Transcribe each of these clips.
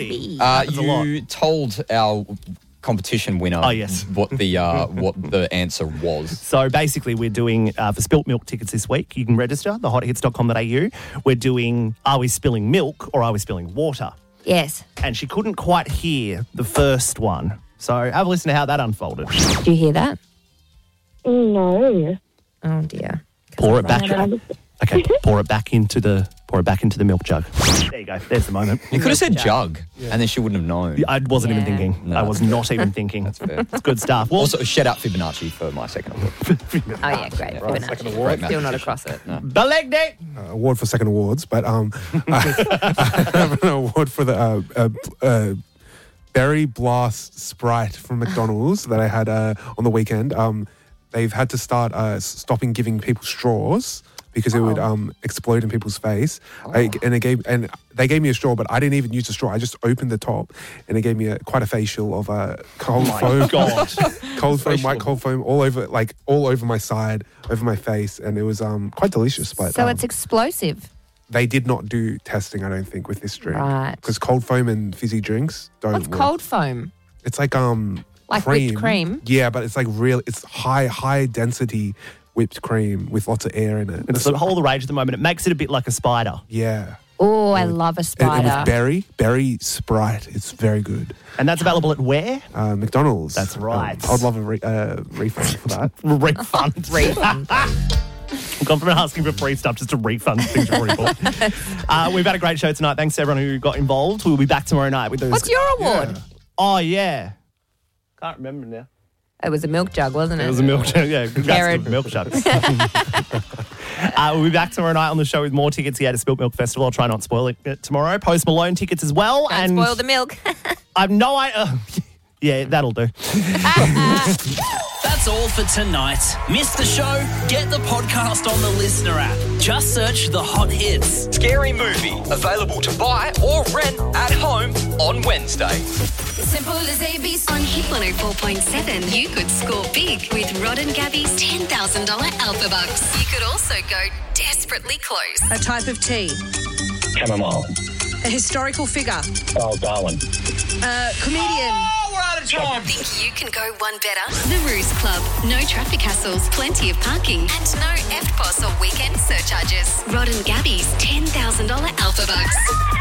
Happens a lot. You told our competition winner what the answer was. So basically we're doing, for Spilt Milk tickets this week, you can register, thehothits.com.au. We're doing, are we spilling milk or are we spilling water? Yes. And she couldn't quite hear the first one. So have a listen to how that unfolded. Did you hear that? No. Oh, dear. Pour it back. Okay, pour it back into the milk jug. There you go. There's the moment. You could have said jug, and then she wouldn't have known. I wasn't even thinking. No, I was not even thinking. That's fair. It's good stuff. Well, Also, shout out Fibonacci for my second award. Oh, yeah, great. Right. Second award. Still not across it. No. Belegde. Award for second awards, but I have an award for the Berry Blast Sprite from McDonald's that I had on the weekend. They've had to start stopping giving people straws because it would explode in people's face. They gave me a straw, but I didn't even use the straw. I just opened the top, and it gave me quite a facial of cold foam. God. Cold foam, white cold foam, all over my side, over my face, and it was quite delicious. But So it's explosive. they did not do testing, I don't think, with this drink. Right. Because cold foam and fizzy drinks don't What's work. cold foam? It's like Like cream. whipped cream? Yeah, but it's like it's high density whipped cream with lots of air in it. It's the whole rage at the moment. It makes it a bit like a spider. Yeah. Oh, I love a And spider. with berry Sprite, it's very good. And that's available at where? McDonald's. That's right. I'd love a refund for that. Refund. Refund. I've gone from asking for free stuff just to refund things you've already bought. We've had a great show tonight. Thanks to everyone who got involved. We'll be back tomorrow night with those. What's your award? Oh, yeah. Can't remember now. It was a milk jug, wasn't it? It was a milk jug. Yeah, congrats to the milk jugs. We'll be back tomorrow night on the show with more tickets here to Spilt Milk Festival. I'll try not to spoil it tomorrow. Post Malone tickets as well. Don't spoil the milk. I've no idea. Yeah, that'll do. That's all for tonight. Miss the show? Get the podcast on the Listener app. Just search The Hot Hits. Scary Movie. Available to buy or rent at home on Wednesday. Simple as ABC. On Hit 104.7, you could score big with Rod and Gabby's $10,000 Alpha Bucks. You could also go desperately close. A type of tea. Chamomile. A historical figure. Oh, Darwin. Comedian. We're out of time. Think you can go one better? The Ruse Club. No traffic hassles, plenty of parking, and no EFTPOS or weekend surcharges. Rod and Gabby's $10,000 Alpha Bucks.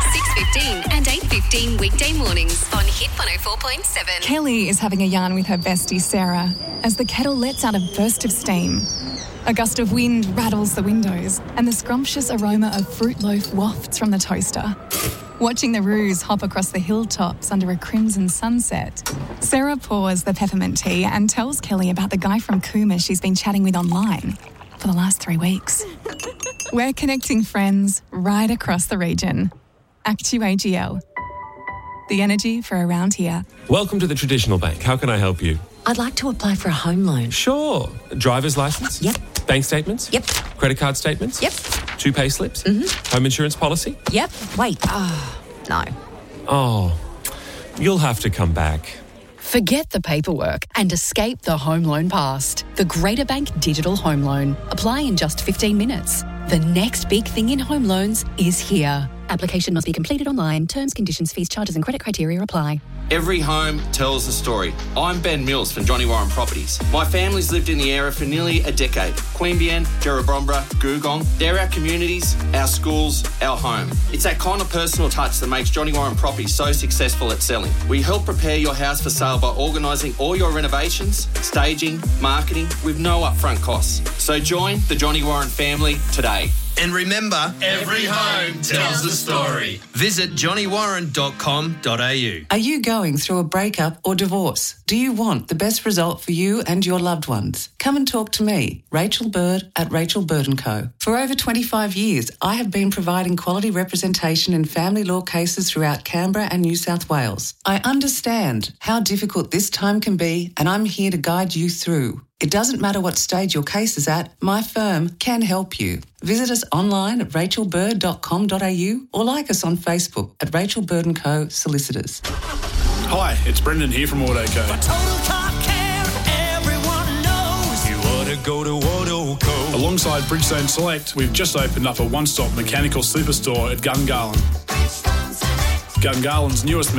6:15 and 8:15 weekday mornings on Hit 104.7. Kelly is having a yarn with her bestie Sarah as the kettle lets out a burst of steam. A gust of wind rattles the windows and the scrumptious aroma of fruit loaf wafts from the toaster. Watching the Ruse hop across the hilltops under a crimson sunset, Sarah pours the peppermint tea and tells Kelly about the guy from Cooma she's been chatting with online for the last 3 weeks. We're connecting friends right across the region. Actu-AGL. The energy for around here. Welcome to the Traditional Bank. How can I help you? I'd like to apply for a home loan. Sure. Driver's license? Yep. Bank statements? Yep. Credit card statements? Yep. 2 pay slips? Mm-hmm. Home insurance policy? Yep. Wait. No. Oh, you'll have to come back. Forget the paperwork and escape the home loan past. The Greater Bank Digital Home Loan. Apply in just 15 minutes. The next big thing in home loans is here. Application must be completed online. Terms, conditions, fees, charges and credit criteria apply. Every home tells a story. I'm Ben Mills from Johnny Warren Properties. My family's lived in the area for nearly a decade. Queanbeyan, Jerrabomberra, Googong, they're our communities, our schools, our home. It's that kind of personal touch that makes Johnny Warren Properties so successful at selling. We help prepare your house for sale by organising all your renovations, staging, marketing with no upfront costs. So join the Johnny Warren family today. And remember, every home tells a story. Visit johnnywarren.com.au. Are you going through a breakup or divorce? Do you want the best result for you and your loved ones? Come and talk to me, Rachel Bird at Rachel Bird & Co. For over 25 years, I have been providing quality representation in family law cases throughout Canberra and New South Wales. I understand how difficult this time can be, and I'm here to guide you through. It doesn't matter what stage your case is at, my firm can help you. Visit us online at rachelbird.com.au or like us on Facebook at Rachel Bird & Co. Solicitors. Hi, it's Brendan here from AutoCo. For total car care, everyone knows you ought to go to AutoCo. Alongside Bridgestone Select, we've just opened up a one-stop mechanical superstore at Gungahlin. Gungahlon's newest